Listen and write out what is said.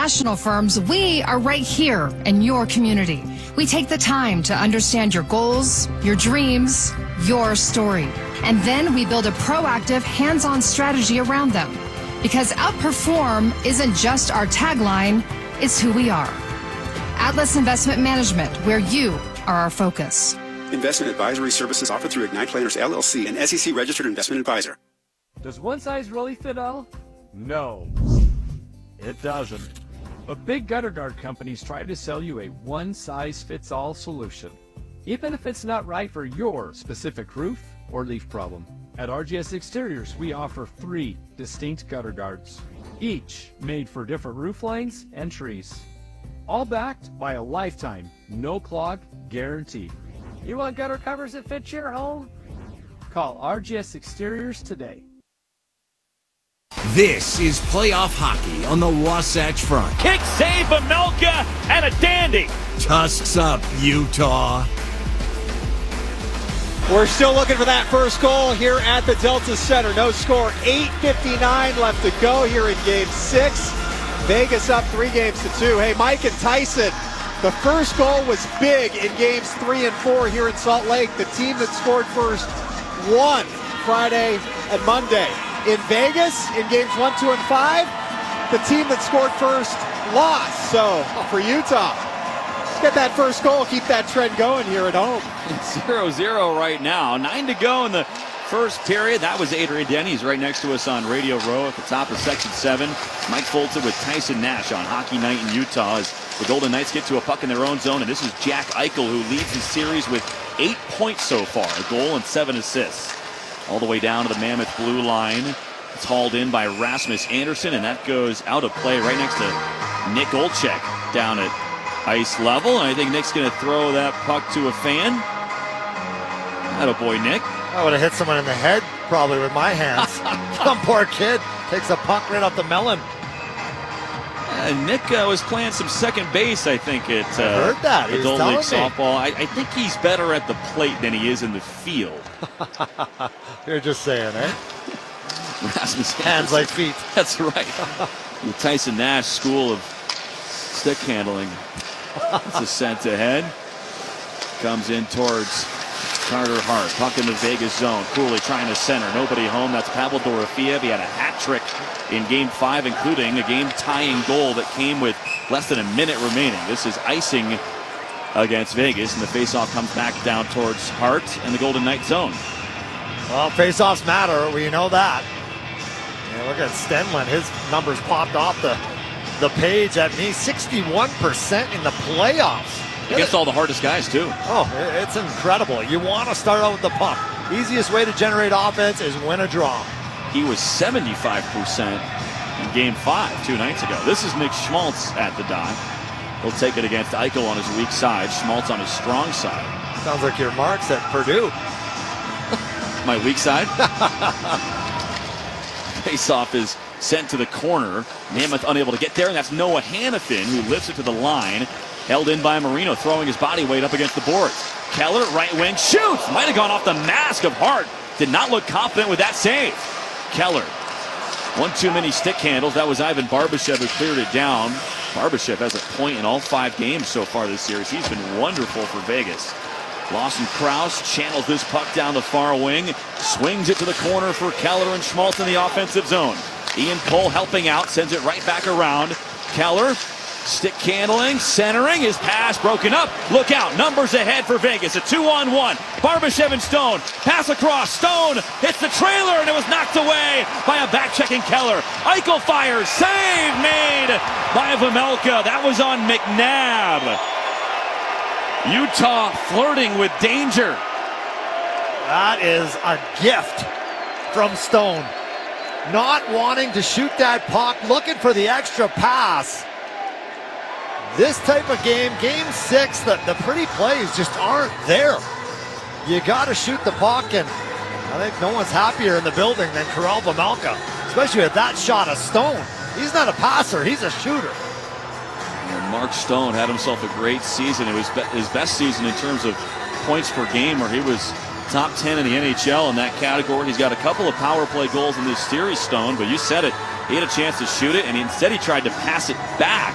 national firms, we are right here in your community. We take the time to understand your goals, your dreams, your story. And then we build a proactive, hands-on strategy around them. Because outperform isn't just our tagline, it's who we are. Atlas Investment Management, where you are our focus. Investment advisory services offered through Ignite Planners LLC, an SEC-registered investment advisor. Does one size really fit all? No, it doesn't. But big gutter guard companies try to sell you a one-size-fits-all solution, even if it's not right for your specific roof or leaf problem. At RGS Exteriors, we offer 3 distinct gutter guards, each made for different roof lines and trees, all backed by a lifetime no-clog guarantee. You want gutter covers that fit your home? Call RGS Exteriors today. This is playoff hockey on the Wasatch Front. Kick save, Vejmelka, and a dandy. Tusks up, Utah. We're still looking for that first goal here at the Delta Center. No score, 8:59 left to go here in Game 6. Vegas up 3-2. Hey, Mike and Tyson, the first goal was big in Games 3 and 4 here in Salt Lake. The team that scored first won Friday and Monday. In Vegas, in Games 1, 2, and 5, the team that scored first lost. So, for Utah, let's get that first goal, keep that trend going here at home. It's 0-0 right now. 9 to go in the first period. That was Adrian Denny. He's right next to us on Radio Row at the top of Section 7. Mike Fulton with Tyson Nash on Hockey Night in Utah as the Golden Knights get to a puck in their own zone. And this is Jack Eichel, who leads the series with 8 points so far, a goal and 7 assists. All the way down to the Mammoth blue line. It's hauled in by Rasmus Anderson, and that goes out of play right next to Nick Olczyk down at ice level. And I think Nick's going to throw that puck to a fan. Attaboy, Nick. I would have hit someone in the head, probably, with my hands. Some poor kid takes a puck right off the melon. Nick was playing some second base, I think, at heard that. Adult League softball. I think he's better at the plate than he is in the field. You're just saying, eh? Rasmus hands like feet. That's right. The Tyson Nash School of Stick Handling. It's a sent ahead. Comes in towards Carter Hart. Puck in the Vegas zone. Cooley trying to center. Nobody home. That's Pavel Dorofeev. He had a hat trick in Game 5, including a game-tying goal that came with less than a minute remaining. This is icing against Vegas, and the faceoff comes back down towards Hart in the Golden Knight zone. Well, faceoffs matter. We know that. Yeah, look at Stenlund. His numbers popped off the page at me. 61% in the playoffs. Against all the hardest guys, too. Oh, it's incredible. You want to start out with the puck. Easiest way to generate offense is win a draw. He was 75% in Game 5 2 nights ago. This is Nick Schmaltz at the dot. He'll take it against Eichel on his weak side. Schmaltz on his strong side. Sounds like your marks at Purdue. My weak side? Face-off is sent to the corner. Mammoth unable to get there, and that's Noah Hannafin who lifts it to the line. Held in by Marino, throwing his body weight up against the boards. Keller, right wing, shoots! Might have gone off the mask of Hart. Did not look confident with that save. Keller, one too many stick handles. That was Ivan Barbashev who cleared it down. Barbashev has a point in all 5 games so far this series. He's been wonderful for Vegas. Lawson Krause channels this puck down the far wing, swings it to the corner for Keller and Schmaltz in the offensive zone. Ian Cole helping out, sends it right back around. Keller, stick handling, centering, his pass broken up. Look out, numbers ahead for Vegas, a 2-on-1. Barbashev and Stone, pass across, Stone hits the trailer and it was knocked away by a back-checking Keller. Eichel fires, save made by Vejmelka. That was on McNabb. Utah flirting with danger. That is a gift from Stone. Not wanting to shoot that puck, looking for the extra pass. This type of game, Game 6, the pretty plays just aren't there. You got to shoot the puck, and I think no one's happier in the building than Karel Vejmelka, especially with that shot of Stone. He's not a passer, he's a shooter. And Mark Stone had himself a great season. It was his best season in terms of points per game, where he was top 10 in the NHL in that category. He's got a couple of power play goals in this series, Stone, but you said it. He had a chance to shoot it, and instead he tried to pass it back